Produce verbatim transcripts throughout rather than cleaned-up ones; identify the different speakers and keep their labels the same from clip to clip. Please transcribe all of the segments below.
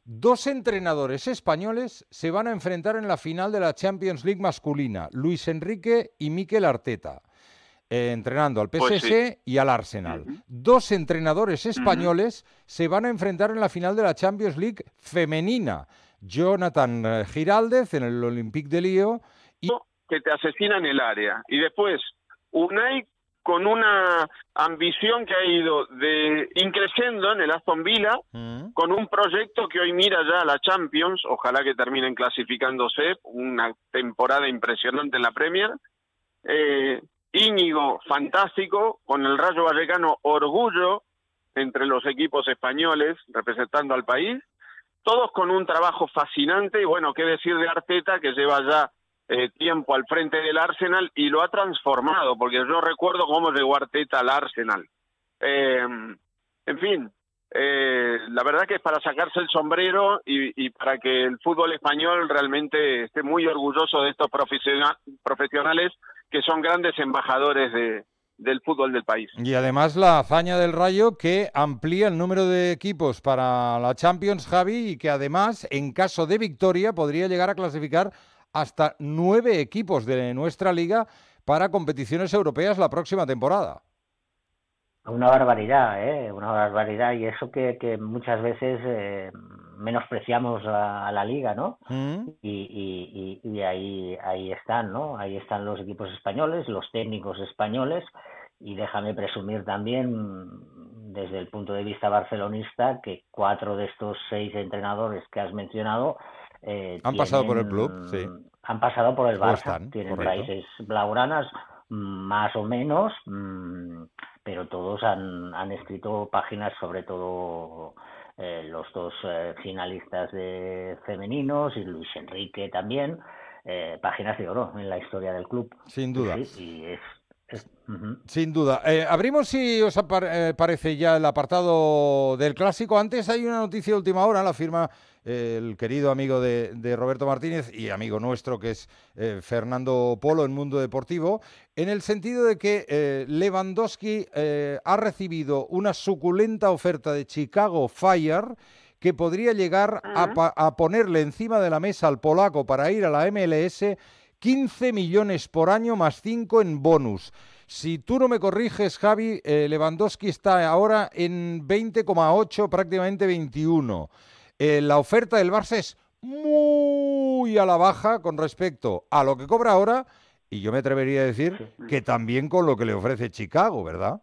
Speaker 1: Dos entrenadores españoles se van a enfrentar en la final de la Champions League masculina, Luis Enrique y Mikel Arteta, eh, entrenando al
Speaker 2: Pues
Speaker 1: P S G
Speaker 2: sí.
Speaker 1: y al Arsenal.
Speaker 2: Ujú,
Speaker 1: Dos entrenadores
Speaker 2: ujú.
Speaker 1: españoles se van a enfrentar en la final de la Champions League femenina, Jonathan eh, Giraldez en el Olympique de Lyon y...
Speaker 2: Que te asesina en el área. Y después, Unai con una ambición que ha ido de increciendo en el Aston Villa,
Speaker 1: ¿Mm?
Speaker 2: con un proyecto que hoy mira ya a la Champions, ojalá que terminen clasificándose, una temporada impresionante en la Premier. Eh, Íñigo, fantástico, con el Rayo Vallecano, orgullo entre los equipos españoles representando al país, todos con un trabajo fascinante, y bueno, qué decir de Arteta, que lleva ya eh, tiempo al frente del Arsenal y lo ha transformado, porque yo recuerdo cómo llegó Arteta al Arsenal. Eh, en fin, eh, la verdad que es para sacarse el sombrero y, y para que el fútbol español realmente esté muy orgulloso de estos profesional, profesionales que son grandes embajadores de, del fútbol del país.
Speaker 1: Y además la hazaña del Rayo que amplía el número de equipos para la Champions, Javi, y que además, en caso de victoria, podría llegar a clasificar hasta nueve equipos de nuestra liga para competiciones europeas la próxima temporada.
Speaker 3: Una barbaridad, ¿eh? Una barbaridad. Y eso que, que muchas veces eh, menospreciamos a, a la liga, ¿no?
Speaker 1: ¿Mm?
Speaker 3: Y, y, y, y ahí, ahí están, ¿no? Ahí están los equipos españoles, los técnicos españoles. Y déjame presumir también, desde el punto de vista barcelonista, que cuatro de estos seis entrenadores que has mencionado eh,
Speaker 1: Han
Speaker 3: tienen,
Speaker 1: pasado por el club, sí.
Speaker 3: han pasado por el
Speaker 1: O
Speaker 3: Barça,
Speaker 1: están,
Speaker 3: tienen
Speaker 1: correcto.
Speaker 3: raíces blaugranas, más o menos, mmm, pero todos han, han escrito páginas, sobre todo eh, los dos eh, finalistas de femeninos y Luis Enrique también, eh, páginas de oro en la historia del club.
Speaker 1: Sin
Speaker 3: Sí,
Speaker 1: duda.
Speaker 3: sí, y es... es uh-huh.
Speaker 1: Sin duda. Eh, abrimos, si os apar- eh, parece, ya el apartado del clásico. Antes hay una noticia de última hora, la firma eh, el querido amigo de, de Roberto Martínez y amigo nuestro, que es eh, Fernando Polo en Mundo Deportivo, en el sentido de que eh, Lewandowski eh, ha recibido una suculenta oferta de Chicago Fire que podría llegar a, pa- a ponerle encima de la mesa al polaco para ir a la M L S quince millones por año más cinco en bonus. Si tú no me corriges, Javi, eh, Lewandowski está ahora en veinte coma ocho, prácticamente veintiuno. Eh, la oferta del Barça es muy a la baja con respecto a lo que cobra ahora, y yo me atrevería a decir que también con lo que le ofrece Chicago, ¿verdad?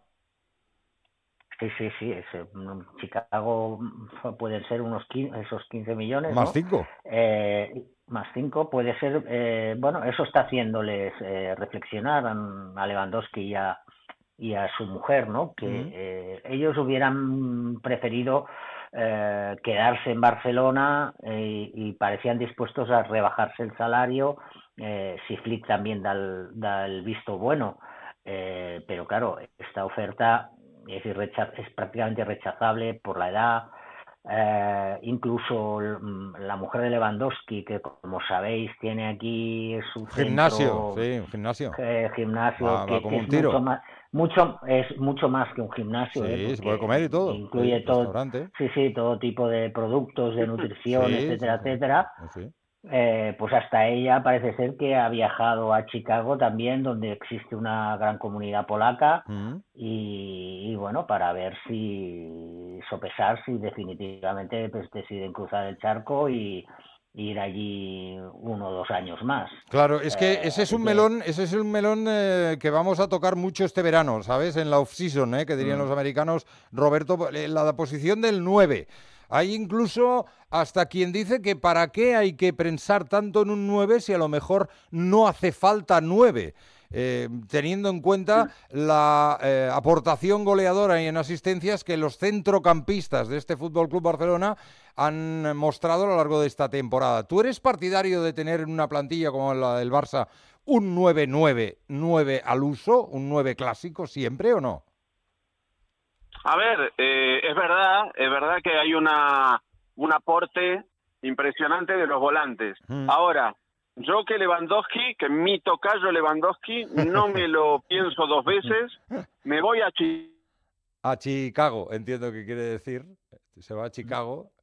Speaker 3: Sí, sí, sí. Es, um, Chicago pueden ser unos quince, esos quince millones,
Speaker 1: Más
Speaker 3: ¿no?
Speaker 1: cinco.
Speaker 3: Eh, más cinco puede ser, eh, bueno, eso está haciéndoles eh, reflexionar a Lewandowski y a, y a su mujer, ¿no? Que
Speaker 1: Mm.
Speaker 3: eh, ellos hubieran preferido eh, quedarse en Barcelona eh, y parecían dispuestos a rebajarse el salario eh, si Flick también da el, da el visto bueno. Eh, pero claro, esta oferta es, irrecha- es prácticamente rechazable por la edad. Eh, incluso la mujer de Lewandowski, que como sabéis tiene aquí su
Speaker 1: Gimnasio,
Speaker 3: centro
Speaker 1: sí, un gimnasio.
Speaker 3: eh, gimnasio
Speaker 1: Va, va
Speaker 3: que,
Speaker 1: como
Speaker 3: que
Speaker 1: un
Speaker 3: es mucho
Speaker 1: tiro.
Speaker 3: más mucho es mucho más que un gimnasio, ¿eh?
Speaker 1: Sí, se puede
Speaker 3: Porque
Speaker 1: comer y todo. Sí,
Speaker 3: incluye todo,
Speaker 1: restaurante.
Speaker 3: sí, sí, todo tipo de productos de nutrición,
Speaker 1: Sí, sí,
Speaker 3: etcétera,
Speaker 1: sí.
Speaker 3: etcétera.
Speaker 1: Sí.
Speaker 3: Eh, pues hasta ella parece ser que ha viajado a Chicago también, donde existe una gran comunidad polaca,
Speaker 1: Mm.
Speaker 3: y, y bueno, para ver si sopesar si definitivamente pues, deciden cruzar el charco y ir allí uno o dos años más.
Speaker 1: Claro, es que
Speaker 3: Eh,
Speaker 1: ese es
Speaker 3: así
Speaker 1: un
Speaker 3: que
Speaker 1: melón, ese es un melón eh, que vamos a tocar mucho este verano, ¿sabes? En la off-season, ¿eh? Que dirían los
Speaker 3: mm,
Speaker 1: americanos, Roberto, en la posición del nueve. Hay incluso hasta quien dice que para qué hay que pensar tanto en un nueve si a lo mejor no hace falta nueve. Eh, teniendo en cuenta la eh, aportación goleadora y en asistencias que los centrocampistas de este F C Barcelona han mostrado a lo largo de esta temporada. ¿Tú eres partidario de tener en una plantilla como la del Barça un nueve nueve nueve al uso, un nueve clásico siempre o no?
Speaker 2: A ver, eh, es verdad, es verdad que hay una un aporte impresionante de los volantes.
Speaker 1: Mm.
Speaker 2: Ahora, yo que Lewandowski, que mi tocayo Lewandowski, no me lo pienso dos veces, me voy a Chicago.
Speaker 1: A Chicago, entiendo que quiere decir. Se va a Chicago.